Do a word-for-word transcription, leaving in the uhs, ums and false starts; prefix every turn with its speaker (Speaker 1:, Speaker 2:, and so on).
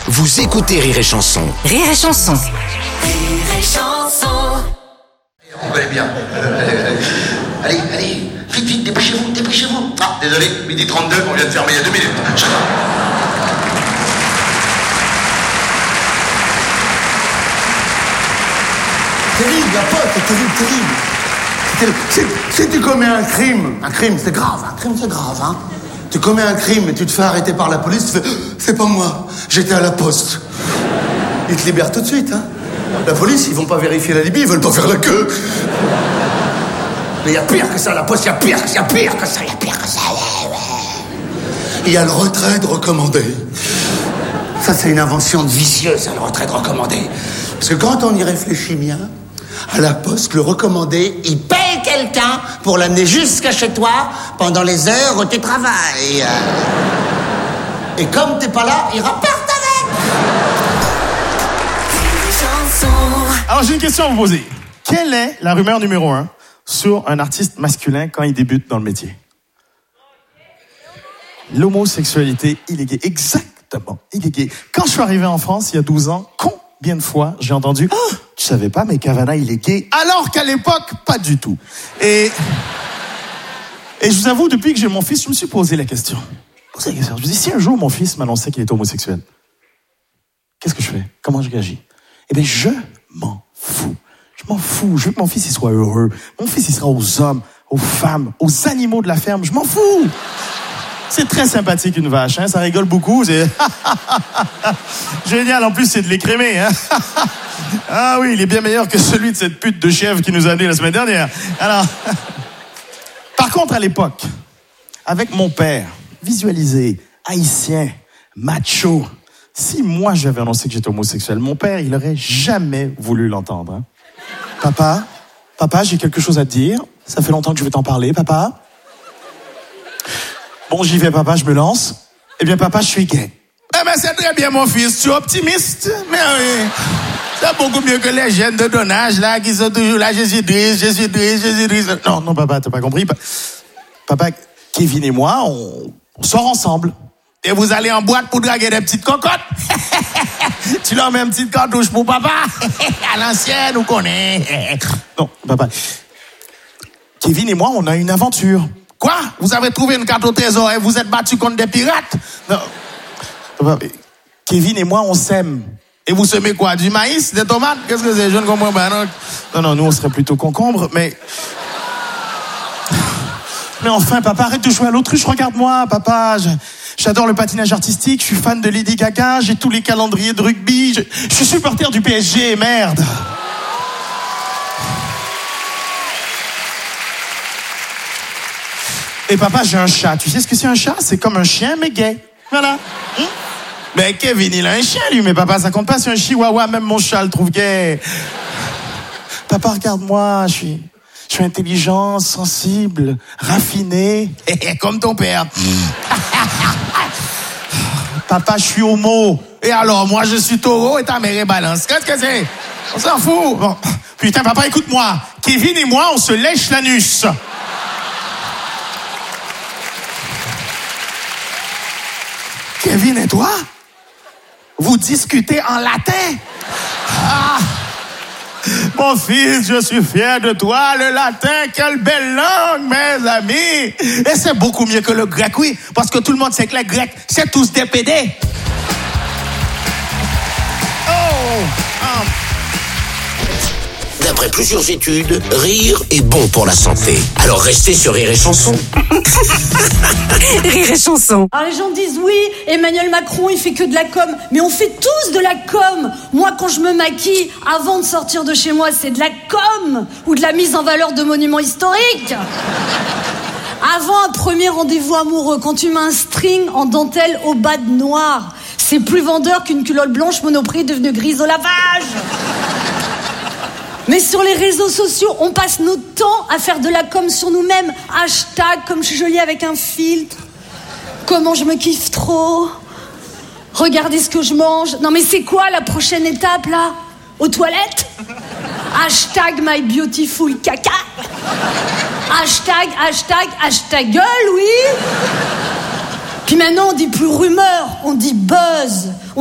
Speaker 1: Vous écoutez Rire et Chanson.
Speaker 2: Rire et Chanson.
Speaker 3: Rire et Chanson.
Speaker 4: On connaît bien. Euh, allez, allez, vite, vite, dépêchez-vous, dépêchez-vous. Ah, désolé, midi trente-deux, on vient de fermer il y a deux minutes.
Speaker 5: Terrible, la pote, c'est terrible, terrible. C'est terrible. Si, si tu commets un crime, un crime c'est grave, un crime c'est grave, hein. Tu commets un crime et tu te fais arrêter par la police, tu fais « C'est pas moi, j'étais à la poste ». Ils te libèrent tout de suite, hein. La police, ils vont pas vérifier la Libye, ils veulent pas faire la queue. Mais il y a pire que ça, la poste, il y a pire, il y a pire que ça, il y a pire que ça. Il y a le retrait de recommandé. Ça, c'est une invention de vicieux, ça, le retrait de recommandé. Parce que quand on y réfléchit bien, à la poste, le recommandé, il paye quelqu'un pour l'amener jusqu'à chez toi pendant les heures où tu travailles. Et comme t'es pas là, il repart avec.
Speaker 6: Alors, j'ai une question à vous poser. Quelle est la rumeur numéro un sur un artiste masculin quand il débute dans le métier? L'homosexualité illégale. Exactement, illégale. Quand je suis arrivé en France, il y a douze ans, combien de fois j'ai entendu oh, « Tu savais pas, mais Cavana, il est gay ?» Alors qu'à l'époque, pas du tout. Et, et je vous avoue, depuis que j'ai mon fils, je me suis posé la question. Posé la question. Je me dis, si un jour mon fils m'annonçait qu'il est homosexuel, qu'est-ce que je fais? Comment je réagis? Eh bien, je m'en fous. Je m'en fous. Je veux que mon fils il soit heureux. Mon fils, il sera aux hommes, aux femmes, aux animaux de la ferme. Je m'en fous. C'est très sympathique, une vache. Hein? Ça rigole beaucoup. C'est génial. En plus, c'est de l'écrémé. Hein? Ah oui, il est bien meilleur que celui de cette pute de chèvre qui nous a amené la semaine dernière. Alors, par contre, à l'époque, avec mon père, visualisé, haïtien, macho, si moi j'avais annoncé que j'étais homosexuel, mon père, il aurait jamais voulu l'entendre. Hein? Papa, papa, j'ai quelque chose à te dire. Ça fait longtemps que je veux t'en parler, papa. Bon, j'y vais, papa, je me lance. Eh bien, papa, je suis gay. Eh bien, c'est très bien, mon fils. Tu es optimiste. Mais oui, c'est beaucoup mieux que les jeunes de ton âge, là, qui sont toujours là. Je suis triste, je suis triste, je suis triste. Non, non, papa, t'as pas compris. Papa, Kevin et moi, on, on sort ensemble. Et vous allez en boîte pour draguer des petites cocottes. Tu leur mets une petite cartouche pour papa. À l'ancienne, on connaît. Non, papa. Kevin et moi, on a une aventure. Quoi? Vous avez trouvé une carte au trésor et vous êtes battu contre des pirates? Non. Papa, Kevin et moi, on sème. Et vous semez quoi? Du maïs? Des tomates? Qu'est-ce que c'est? Je ne comprends pas. Non, non, non, nous, on serait plutôt concombres, mais... Mais enfin, papa, arrête de jouer à l'autruche. Regarde-moi, papa. Je... J'adore le patinage artistique, je suis fan de Lady Gaga, j'ai tous les calendriers de rugby, je, je suis supporter du P S G, merde. Et papa, j'ai un chat. Tu sais ce que c'est un chat? C'est comme un chien, mais gay. Voilà. Hum? Mais Kevin, il a un chien, lui, mais papa, ça compte pas, c'est un chihuahua, même mon chat le trouve gay. Papa, regarde-moi, je suis... Je suis intelligent, sensible, raffiné, comme ton père. Papa, je suis homo. Et alors, moi, je suis taureau et ta mère est balance. Qu'est-ce que c'est? On s'en fout. Bon. Putain, papa, écoute-moi. Kevin et moi, on se lèche l'anus. Kevin et toi, vous discutez en latin. Ah. Mon fils, je suis fier de toi, le latin, quelle belle langue, mes amis. Et c'est beaucoup mieux que le grec, oui, parce que tout le monde sait que les Grecs, c'est tous des pédés. Oh, um.
Speaker 1: D'après plusieurs études, rire est bon pour la santé. Alors restez sur Rire et Chanson.
Speaker 2: Rire et Chanson.
Speaker 7: Alors les gens disent oui, Emmanuel Macron il fait que de la com, mais on fait tous de la com. Moi quand je me maquille avant de sortir de chez moi, c'est de la com ou de la mise en valeur de monuments historiques. Avant un premier rendez-vous amoureux, quand tu mets un string en dentelle au bas de noir, c'est plus vendeur qu'une culotte blanche Monoprix devenue grise au lavage. Mais sur les réseaux sociaux, on passe notre temps à faire de la com sur nous-mêmes. Hashtag comme je suis jolie avec un filtre. Comment je me kiffe trop. Regardez ce que je mange. Non mais c'est quoi la prochaine étape là? Aux toilettes? Hashtag my beautiful caca. Hashtag, hashtag, hashtag gueule, oui. Puis maintenant on dit plus rumeur, on dit buzz.